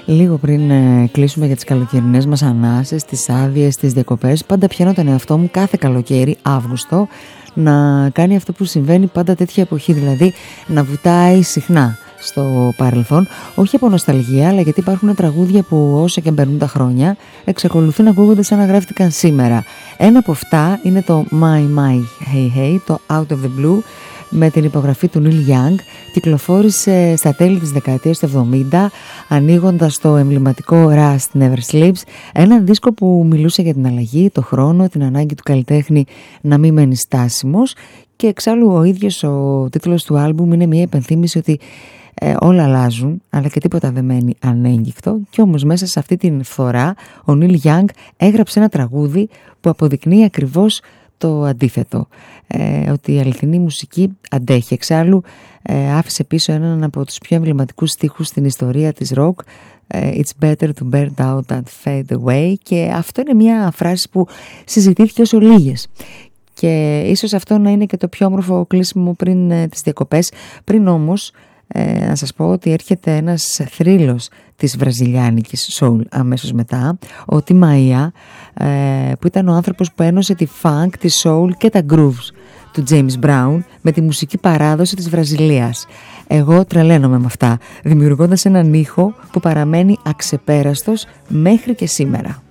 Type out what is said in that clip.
Λίγο πριν κλείσουμε για τις καλοκαιρινές μας ανάσες, τις άδειες, τις διακοπές, πάντα πιάνω τον εαυτό μου κάθε καλοκαίρι, Αύγουστο, να κάνει αυτό που συμβαίνει πάντα τέτοια εποχή, δηλαδή να βουτάει συχνά στο παρελθόν, όχι από νοσταλγία, αλλά γιατί υπάρχουν τραγούδια που όσο και μπαίνουν τα χρόνια εξακολουθούν να ακούγονται σαν να γράφτηκαν σήμερα. Ένα από αυτά είναι το My My Hey Hey, το Out of the Blue, με την υπογραφή του Neil Young. Κυκλοφόρησε στα τέλη της δεκαετίας του 70, ανοίγοντας το εμβληματικό Rust Never Sleeps, ένα δίσκο που μιλούσε για την αλλαγή, το χρόνο, την ανάγκη του καλλιτέχνη να μην μένει στάσιμος, και εξάλλου ο ίδιος ο τίτλος του άλμπουμ είναι μια υπενθύμηση ότι όλα αλλάζουν, αλλά και τίποτα δεν μένει ανέγγικτο. Κι όμως μέσα σε αυτή την φορά ο Neil Young έγραψε ένα τραγούδι που αποδεικνύει ακριβώς το αντίθετο, ότι η αληθινή μουσική αντέχει. Εξάλλου άφησε πίσω έναν από τους πιο εμβληματικούς στίχους στην ιστορία της rock, It's better to burn out than fade away, και αυτό είναι μια φράση που συζητήθηκε όσο λίγες. Και ίσως αυτό να είναι και το πιο όμορφο κλείσιμο πριν τις διακοπές. Πριν όμως να σας πω ότι έρχεται ένας θρύλος της βραζιλιάνικης soul αμέσως μετά, ο Tim Maia, που ήταν ο άνθρωπος που ένωσε τη funk, τη soul και τα grooves του James Brown με τη μουσική παράδοση της Βραζιλίας. Εγώ τρελαίνομαι με αυτά, δημιουργώντας έναν ήχο που παραμένει αξεπέραστος μέχρι και σήμερα.